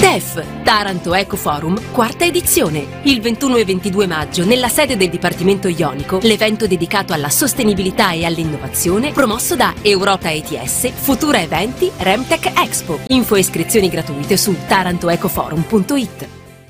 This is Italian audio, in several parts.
TEF, Taranto Eco Forum, quarta edizione. Il 21 e 22 maggio, nella sede del Dipartimento Ionico, l'evento dedicato alla sostenibilità e all'innovazione, promosso da Europa ETS, Futura Eventi, Remtech Expo. Info e iscrizioni gratuite su tarantoecoforum.it.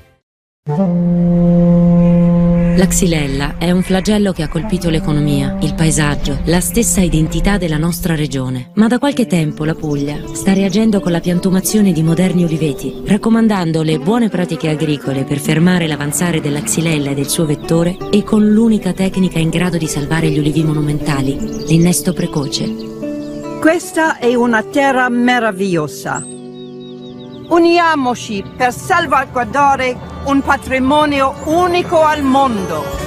La xylella è un flagello che ha colpito l'economia, il paesaggio, la stessa identità della nostra regione. Ma da qualche tempo la Puglia sta reagendo con la piantumazione di moderni uliveti, raccomandando le buone pratiche agricole per fermare l'avanzare della xylella e del suo vettore e con l'unica tecnica in grado di salvare gli ulivi monumentali, l'innesto precoce. Questa è una terra meravigliosa. Uniamoci per salvaguardare un patrimonio unico al mondo.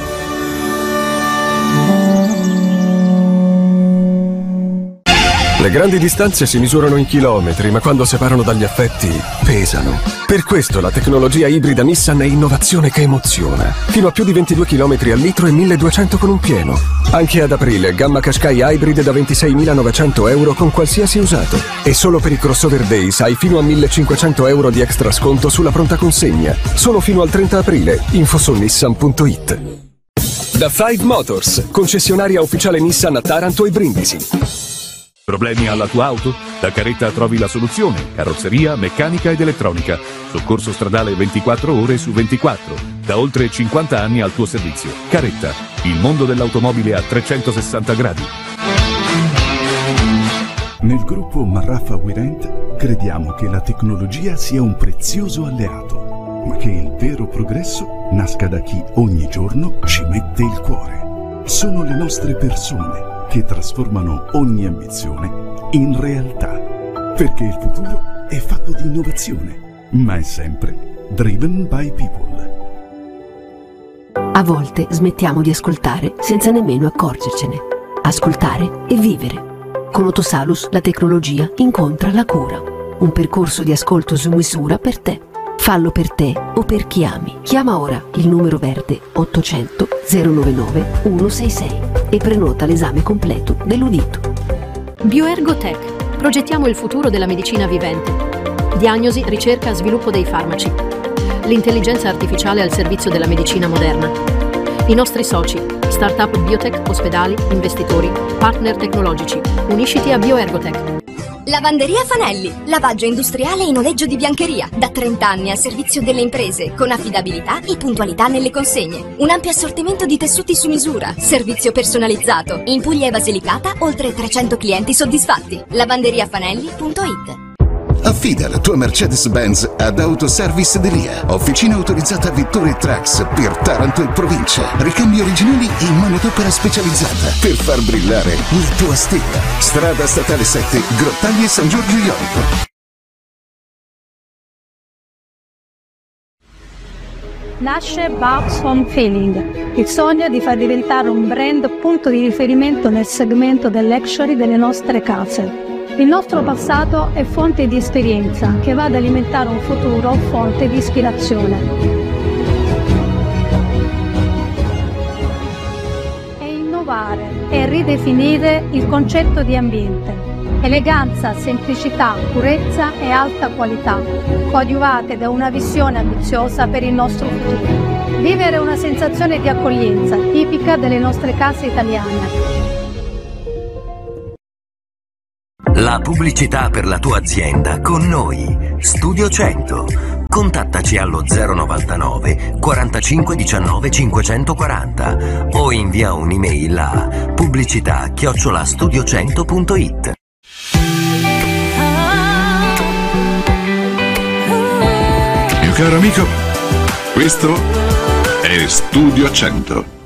Le grandi distanze si misurano in chilometri, ma quando separano dagli affetti, pesano. Per questo la tecnologia ibrida Nissan è innovazione che emoziona. Fino a più di 22 km al litro e 1200 con un pieno. Anche ad aprile, gamma Qashqai Hybrid da 26.900 euro con qualsiasi usato. E solo per i crossover days hai fino a 1.500 euro di extra sconto sulla pronta consegna. Solo fino al 30 aprile. Info su nissan.it. Da Five Motors, concessionaria ufficiale Nissan a Taranto e Brindisi. Problemi alla tua auto? Da Caretta trovi la soluzione. Carrozzeria, meccanica ed elettronica. Soccorso stradale 24 ore su 24. Da oltre 50 anni al tuo servizio. Caretta, il mondo dell'automobile a 360 gradi. Nel gruppo Marraffa Wirent crediamo che la tecnologia sia un prezioso alleato, ma che il vero progresso nasca da chi ogni giorno ci mette il cuore. Sono le nostre persone che trasformano ogni ambizione in realtà. Perché il futuro è fatto di innovazione, ma è sempre driven by people. A volte smettiamo di ascoltare senza nemmeno accorgercene. Ascoltare e vivere. Con Otosalus la tecnologia incontra la cura. Un percorso di ascolto su misura per te. Fallo per te o per chi ami. Chiama ora il numero verde 800 099 166 e prenota l'esame completo dell'udito. Bioergotech. Progettiamo il futuro della medicina vivente. Diagnosi, ricerca e sviluppo dei farmaci. L'intelligenza artificiale al servizio della medicina moderna. I nostri soci, startup biotech, ospedali, investitori, partner tecnologici. Unisciti a Bioergotech. Lavanderia Fanelli, lavaggio industriale e noleggio di biancheria, da 30 anni al servizio delle imprese, con affidabilità e puntualità nelle consegne. Un ampio assortimento di tessuti su misura, servizio personalizzato. In Puglia e Basilicata, oltre 300 clienti soddisfatti. lavanderiafanelli.it. Affida la tua Mercedes-Benz ad Autoservice Delia, officina autorizzata Vittoria Trucks per Taranto e provincia. Ricambi originali in manodopera specializzata per far brillare la tua stella. Strada statale 7, Grottaglie San Giorgio Ionico. Nasce Babs Home Feeling, il sogno di far diventare un brand punto di riferimento nel segmento dell'luxury delle nostre case. Il nostro passato è fonte di esperienza che va ad alimentare un futuro fonte di ispirazione. E innovare e ridefinire il concetto di ambiente. Eleganza, semplicità, purezza e alta qualità, coadiuvate da una visione ambiziosa per il nostro futuro. Vivere una sensazione di accoglienza tipica delle nostre case italiane. La pubblicità per la tua azienda con noi. Studio 100. Contattaci allo 099 45 19 540 o invia un'email a pubblicità@studio100.it. Mio caro amico, questo è Studio 100.